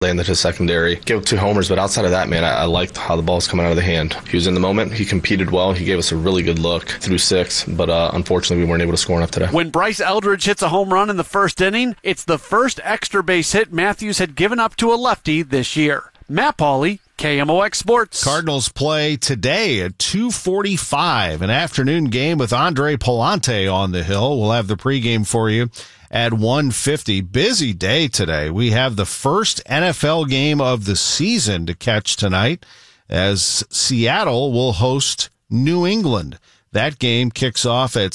landed his secondary, gave up 2 homers, but outside of that, man, I liked how the ball was coming out of the hand. He was in the moment. He competed well. He gave us a really good look through 6, but unfortunately, we weren't able to score enough today. When Bryce Eldridge hits a home run in the first inning, it's the first extra base hit Matthews had given up to a lefty this year. Matt Pauley, KMOX Sports. Cardinals play today at 2:45, an afternoon game with Andre Palante on the hill. We'll have the pregame for you at 1:50. Busy day today. We have the first NFL game of the season to catch tonight as Seattle will host New England. That game kicks off at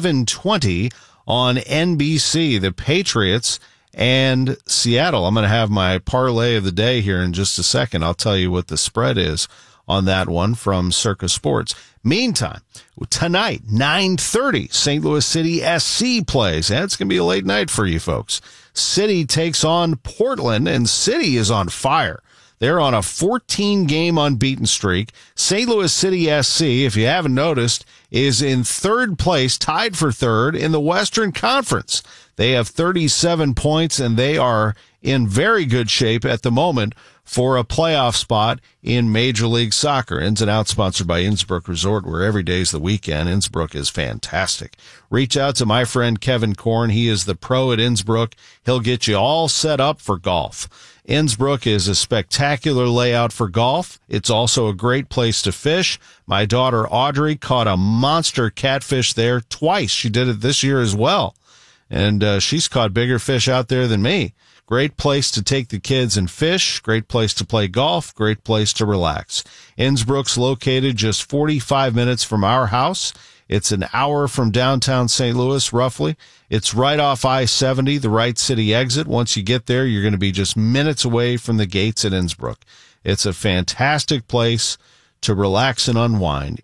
7:20 on NBC. The Patriots and Seattle. I'm going to have my parlay of the day here in just a second. I'll tell you what the spread is on that one from Circa Sports. Meantime, tonight, 9:30, St. Louis City SC plays. That's going to be a late night for you folks. City takes on Portland, and City is on fire. They're on a 14-game unbeaten streak. St. Louis City SC, if you haven't noticed, is in third place, tied for third in the Western Conference. They have 37 points, and they are in very good shape at the moment for a playoff spot in Major League Soccer. Ins and Outs sponsored by Innsbruck Resort, where every day is the weekend. Innsbruck is fantastic. Reach out to my friend Kevin Korn. He is the pro at Innsbruck. He'll get you all set up for golf. Innsbruck is a spectacular layout for golf. It's also a great place to fish. My daughter Audrey caught a monster catfish there twice. She did it this year as well. And she's caught bigger fish out there than me. Great place to take the kids and fish. Great place to play golf. Great place to relax. Innsbruck's located just 45 minutes from our house. It's an hour from downtown St. Louis, roughly. It's right off I-70, the Wright City exit. Once you get there, you're going to be just minutes away from the gates at Innsbruck. It's a fantastic place to relax and unwind.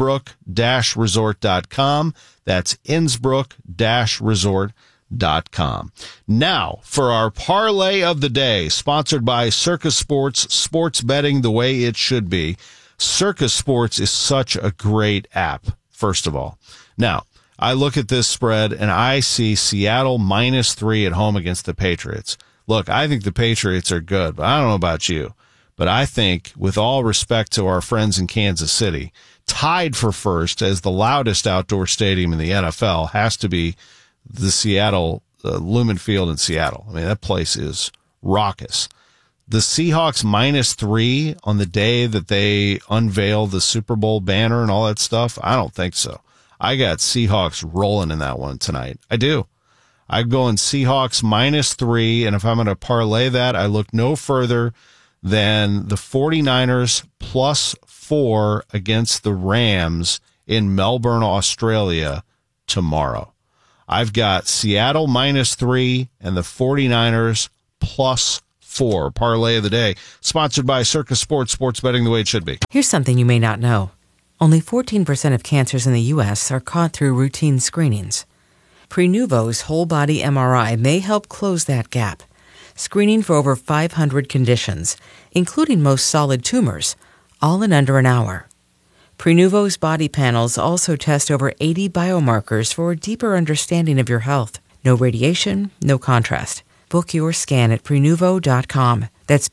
Innsbruck-resort.com. That's Innsbruck-resort.com. Now, for our parlay of the day, sponsored by Circa Sports, sports betting the way it should be. Circa Sports is such a great app, first of all. Now, I look at this spread, and I see Seattle -3 at home against the Patriots. Look, I think the Patriots are good, but I don't know about you. But I think, with all respect to our friends in Kansas City, tied for first as the loudest outdoor stadium in the NFL has to be the Seattle, Lumen Field in Seattle. I mean, that place is raucous. The Seahawks -3 on the day that they unveiled the Super Bowl banner and all that stuff, I don't think so. I got Seahawks rolling in that one tonight. I do. I'm going Seahawks -3, and if I'm going to parlay that, I look no further than the 49ers +4 against the Rams in Melbourne, Australia tomorrow. I've got Seattle -3 and the 49ers +4. Parlay of the day, sponsored by Circa Sports, sports betting the way it should be. Here's something you may not know. Only 14% of cancers in the U.S. are caught through routine screenings. Prenuvo's whole-body MRI may help close that gap, screening for over 500 conditions, including most solid tumors, all in under an hour. Prenuvo's body panels also test over 80 biomarkers for a deeper understanding of your health. No radiation, no contrast. Book your scan at Prenuvo.com. That's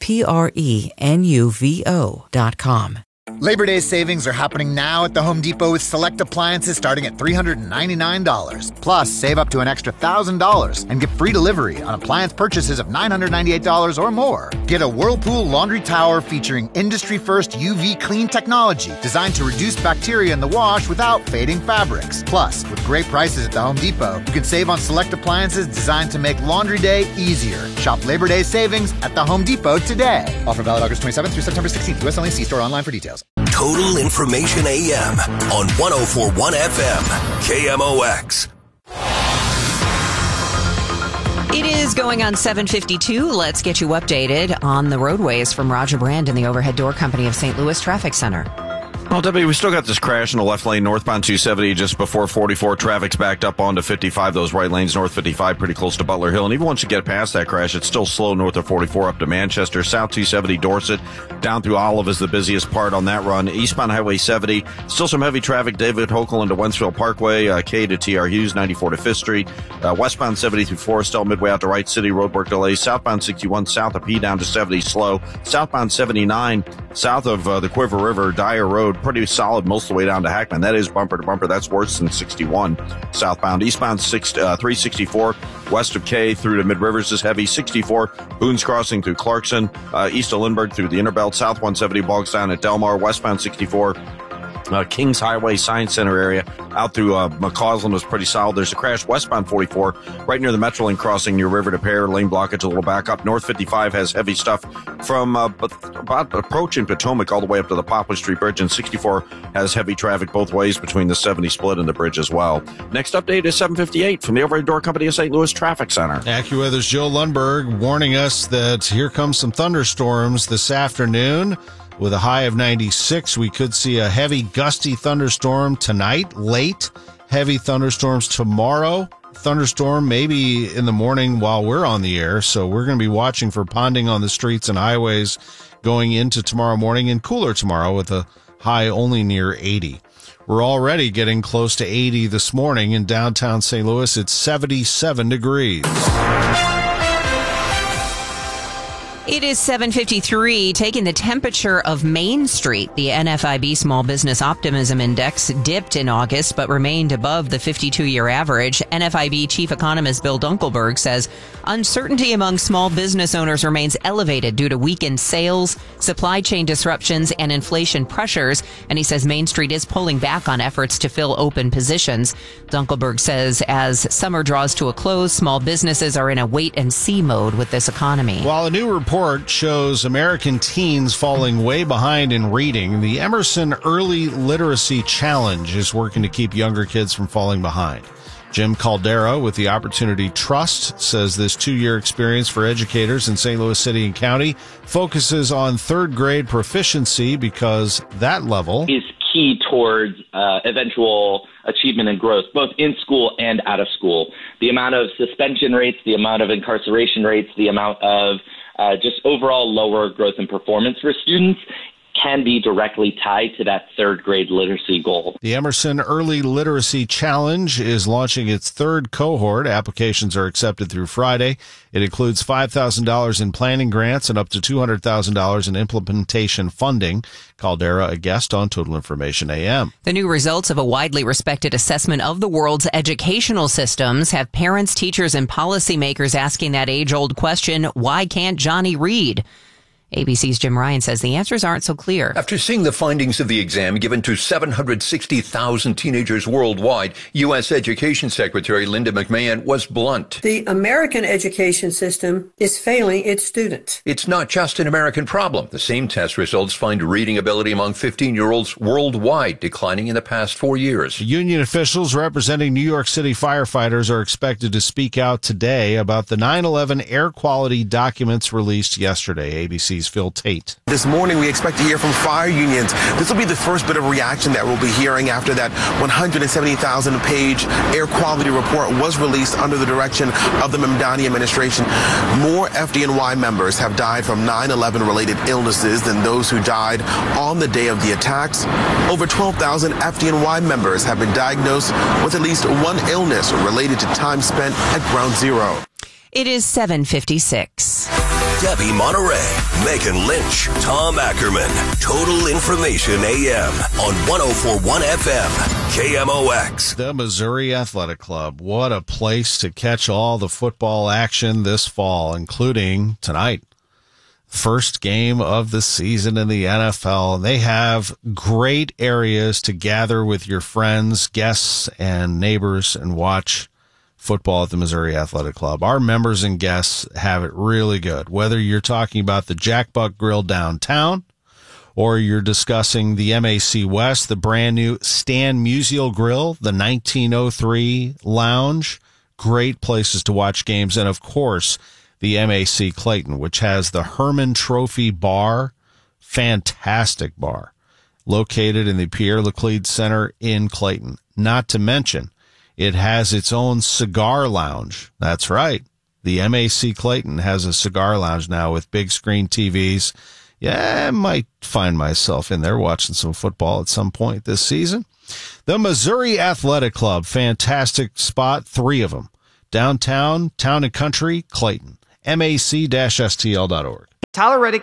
Prenuvo.com. Labor Day savings are happening now at the Home Depot with select appliances starting at $399. Plus, save up to an extra $1,000 and get free delivery on appliance purchases of $998 or more. Get a Whirlpool laundry tower featuring industry-first UV clean technology designed to reduce bacteria in the wash without fading fabrics. Plus, with great prices at the Home Depot, you can save on select appliances designed to make laundry day easier. Shop Labor Day savings at the Home Depot today. Offer valid August 27th through September 16th. U.S. only. See store online for details. Total Information AM on 104.1 FM, KMOX. It is going on 7:52. Let's get you updated on the roadways from Roger Brand and the Overhead Door Company of St. Louis Traffic Center. Well, Debbie, we still got this crash in the left lane, northbound 270, just before 44. Traffic's backed up onto 55. Those right lanes, north 55, pretty close to Butler Hill. And even once you get past that crash, it's still slow north of 44 up to Manchester. South 270, Dorset, down through Olive is the busiest part on that run. Eastbound Highway 70, still some heavy traffic. David Hokel into Wentzville Parkway, K to TR Hughes, 94 to 5th Street. Westbound 70 through Forestville, midway out to Wright City, roadwork delays. Southbound 61, south of P down to 70, slow. Southbound 79, south of the Quiver River, Dyer Road, pretty solid most of the way down to Hackman. That is bumper to bumper. That's worse than 61 southbound. Eastbound 364 west of K through to Mid Rivers is heavy. 64 Boone's Crossing through Clarkson, east of Lindbergh through the Innerbelt. South 170 bogs down at Delmar. Westbound 64 Kings Highway Science Center area out through McCausland was pretty solid. There's a crash westbound 44 right near the Metrolink crossing near River to Pear. Lane blockage a little back up. North 55 has heavy stuff from about approaching Potomac all the way up to the Poplar Street Bridge, and 64 has heavy traffic both ways between the 70 split and the bridge as well. Next update is 7:58 from the Overhead Door Company of St. Louis Traffic Center. AccuWeather's Joe Lundberg warning us that here comes some thunderstorms this afternoon. With a high of 96, we could see a heavy, gusty thunderstorm tonight, late. Heavy thunderstorms tomorrow. Thunderstorm maybe in the morning while we're on the air. So we're going to be watching for ponding on the streets and highways going into tomorrow morning, and cooler tomorrow with a high only near 80. We're already getting close to 80 this morning in downtown St. Louis. It's 77 degrees. It is 7:53, taking the temperature of Main Street. The NFIB Small Business Optimism Index dipped in August, but remained above the 52-year average. NFIB Chief Economist Bill Dunkelberg says uncertainty among small business owners remains elevated due to weakened sales, supply chain disruptions, and inflation pressures. And he says Main Street is pulling back on efforts to fill open positions. Dunkelberg says as summer draws to a close, small businesses are in a wait-and-see mode with this economy. While a new report shows American teens falling way behind in reading, the Emerson Early Literacy Challenge is working to keep younger kids from falling behind. Jim Caldera with the Opportunity Trust says this 2-year experience for educators in St. Louis City and County focuses on third grade proficiency because that level is key towards eventual achievement and growth, both in school and out of school. The amount of suspension rates, the amount of incarceration rates, the amount of just overall lower growth and performance for students can be directly tied to that third grade literacy goal. The Emerson Early Literacy Challenge is launching its third cohort. Applications are accepted through Friday. It includes $5,000 in planning grants and up to $200,000 in implementation funding. Caldera, a guest on Total Information AM. The new results of a widely respected assessment of the world's educational systems have parents, teachers, and policymakers asking that age-old question, why can't Johnny read? ABC's Jim Ryan says the answers aren't so clear. After seeing the findings of the exam given to 760,000 teenagers worldwide, U.S. Education Secretary Linda McMahon was blunt. The American education system is failing its students. It's not just an American problem. The same test results find reading ability among 15-year-olds worldwide declining in the past 4 years. Union officials representing New York City firefighters are expected to speak out today about the 9/11 air quality documents released yesterday. ABC's Phil Tate. This morning, we expect to hear from fire unions. This will be the first bit of reaction that we'll be hearing after that 170,000-page air quality report was released under the direction of the Mamdani administration. More FDNY members have died from 9/11 related illnesses than those who died on the day of the attacks. Over 12,000 FDNY members have been diagnosed with at least one illness related to time spent at Ground Zero. It is 7:56. Debbie Monterey, Megan Lynch, Tom Ackerman. Total Information AM on 104.1 FM, KMOX. The Missouri Athletic Club. What a place to catch all the football action this fall, including tonight. First game of the season in the NFL. They have great areas to gather with your friends, guests, and neighbors and watch football at the Missouri Athletic Club. Our members and guests have it really good. Whether you're talking about the Jack Buck Grill downtown, or you're discussing the MAC West, the brand new Stan Musial Grill, the 1903 Lounge, great places to watch games, and of course, the MAC Clayton, which has the Herman Trophy Bar, fantastic bar. located in the Pierre Laclede Center in Clayton. Not to mention, it has its own cigar lounge. That's right. The MAC Clayton has a cigar lounge now with big screen TVs. Yeah, I might find myself in there watching some football at some point this season. The Missouri Athletic Club, fantastic spot, 3 of them. Downtown, Town and Country, Clayton. MAC-STL.org. Tyler Reddick